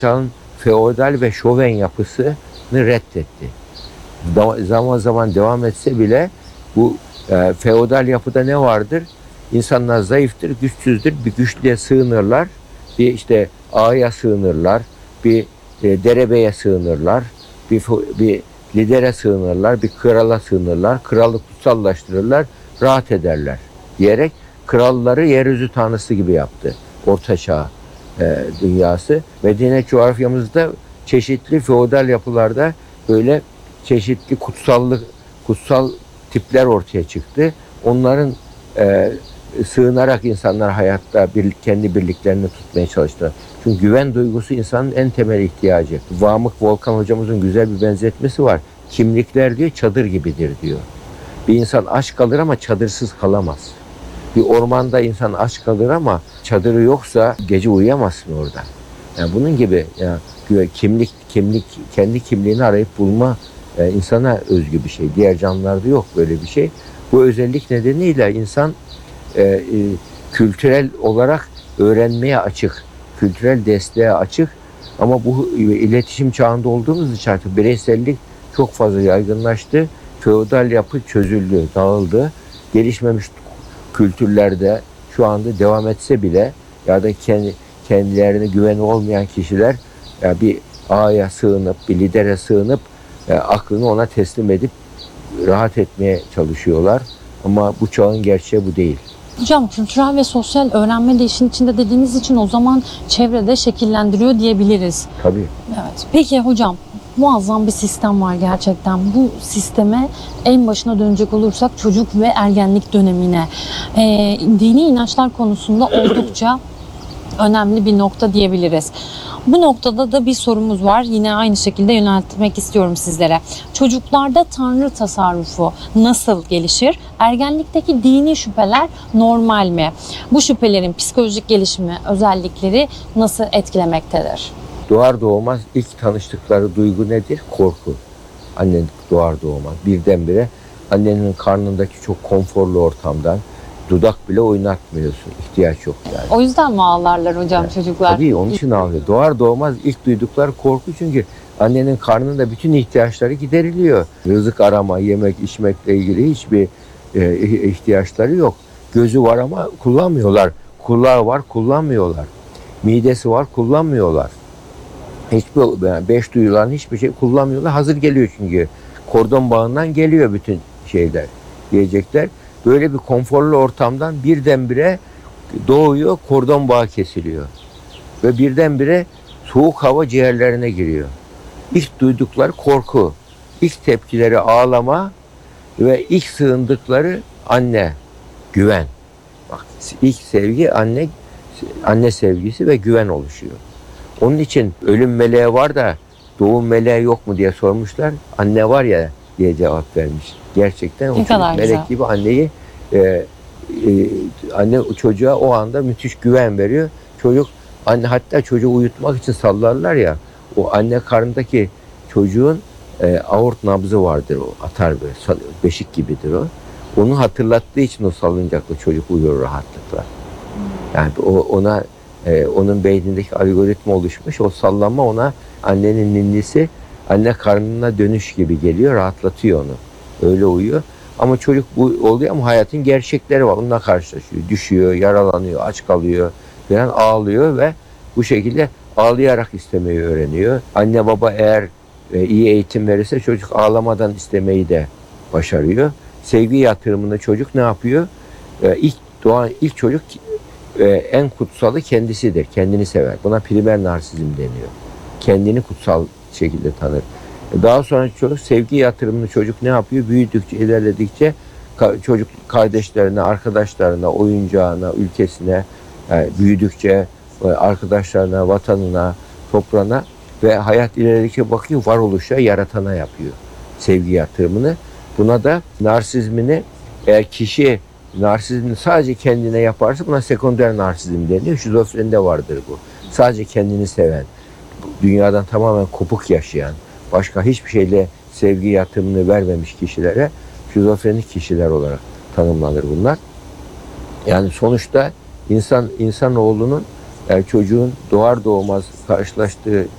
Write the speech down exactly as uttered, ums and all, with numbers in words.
çağın feodal ve şoven yapısını reddetti. Zaman zaman devam etse bile bu e, feodal yapıda ne vardır? İnsanlar zayıftır, güçsüzdür. Bir güçlüye sığınırlar, bir işte ağaya sığınırlar, bir e, derebeye sığınırlar, bir, bir lidere sığınırlar, bir krala sığınırlar, kralı kutsallaştırırlar, rahat ederler diyerek kralları yeryüzü tanrısı gibi yaptı. Orta Çağ e, dünyası. Medine coğrafyamızda çeşitli feodal yapılarda böyle çeşitli kutsallık, kutsal tipler ortaya çıktı. Onların e, sığınarak insanlar hayatta bir, kendi birliklerini tutmaya çalıştılar. Çünkü güven duygusu insanın en temel ihtiyacı. Vamık Volkan hocamızın güzel bir benzetmesi var. Kimlikler diyor çadır gibidir diyor. Bir insan aç kalır ama çadırsız kalamaz. Bir ormanda insan aç kalır ama çadırı yoksa gece uyuyamazsın orada. Yani bunun gibi yani kimlik, kimlik, kendi kimliğini arayıp bulma e, insana özgü bir şey. Diğer canlılarda yok böyle bir şey. Bu özellik nedeniyle insan e, e, kültürel olarak öğrenmeye açık, kültürel desteğe açık. Ama bu iletişim çağında olduğumuz için artık bireysellik çok fazla yaygınlaştı. Feodal yapı çözüldü, dağıldı. Gelişmemiş kültürlerde şu anda devam etse bile ya da kendi, kendilerine güveni olmayan kişiler ya bir ağaya sığınıp, bir lidere sığınıp ya aklını ona teslim edip rahat etmeye çalışıyorlar. Ama bu çağın gerçeği bu değil. Hocam kültürel ve sosyal öğrenme de işin içinde dediğiniz için o zaman çevrede şekillendiriyor diyebiliriz. Tabii. Evet. Peki hocam, muazzam bir sistem var gerçekten. Bu sisteme en başına dönecek olursak çocuk ve ergenlik dönemine. Ee, dini inançlar konusunda oldukça önemli bir nokta diyebiliriz. Bu noktada da bir sorumuz var. Yine aynı şekilde yöneltmek istiyorum sizlere. Çocuklarda Tanrı tasarrufu nasıl gelişir? Ergenlikteki dini şüpheler normal mi? Bu şüphelerin psikolojik gelişimi, özellikleri nasıl etkilemektedir? Doğar doğmaz ilk tanıştıkları duygu nedir? Korku. Annen doğar doğmaz birdenbire annenin karnındaki çok konforlu ortamdan dudak bile oynatmıyorsun. İhtiyaç yok yani. O yüzden mi ağlarlar hocam yani, çocuklar? Tabii onun için ağlıyor. Doğar doğmaz ilk duydukları korku çünkü annenin karnında bütün ihtiyaçları gideriliyor. Rızık arama, yemek, içmekle ilgili hiçbir e, ihtiyaçları yok. Gözü var ama kullanmıyorlar. Kulağı var, kullanmıyorlar. Midesi var, kullanmıyorlar. Hiçbir, yani beş duyuların hiçbir şey kullanmıyorlar. Hazır geliyor çünkü. Kordon bağından geliyor bütün şeyler, diyecekler. Böyle bir konforlu ortamdan birdenbire doğuyor, kordon bağı kesiliyor. Ve birdenbire soğuk hava ciğerlerine giriyor. İlk duydukları korku, ilk tepkileri ağlama ve ilk sığındıkları anne, güven. Bak, ilk sevgi anne, anne sevgisi ve güven oluşuyor. Onun için ölüm meleği var da doğum meleği yok mu diye sormuşlar. Anne var ya diye cevap vermiş. Gerçekten o melek güzel. Gibi anneyi e, e, anne çocuğa o anda müthiş güven veriyor. Çocuk anne hatta çocuğu uyutmak için sallarlar ya. O anne karnındaki çocuğun e, aort nabzı vardır o. Atar böyle beşik gibidir o. Onu hatırlattığı için o salıncaklı çocuk uyuyor rahatlıkla. Yani o ona Ee, onun beynindeki algoritma oluşmuş. O sallanma ona annenin ninnisi anne karnına dönüş gibi geliyor. Rahatlatıyor onu. Öyle uyuyor. Ama çocuk bu oluyor ama hayatın gerçekleri var. Onunla karşılaşıyor. Düşüyor, yaralanıyor, aç kalıyor falan ağlıyor ve bu şekilde ağlayarak istemeyi öğreniyor. Anne baba eğer e, iyi eğitim verirse çocuk ağlamadan istemeyi de başarıyor. Sevgi yatırımında çocuk ne yapıyor? E, ilk doğan ilk çocuk Ee, en kutsalı kendisidir. Kendini sever. Buna primer narsizm deniyor. Kendini kutsal şekilde tanır. Daha sonra çocuk sevgi yatırımını çocuk ne yapıyor? Büyüdükçe, ilerledikçe çocuk kardeşlerine, arkadaşlarına, oyuncağına, ülkesine yani büyüdükçe arkadaşlarına, vatanına, toprağına ve hayat ilerledikçe bakıyor varoluşa, yaratana yapıyor sevgi yatırımını. Buna da narsizmini eğer kişi narsizmini sadece kendine yaparsa buna sekonder narsizm deniyor. Şizofrenide vardır bu. Sadece kendini seven, dünyadan tamamen kopuk yaşayan, başka hiçbir şeyle sevgi yatırımını vermemiş kişilere şizofrenik kişiler olarak tanımlanır bunlar. Yani sonuçta insan insanoğlunun e, çocuğun doğar doğmaz karşılaştığı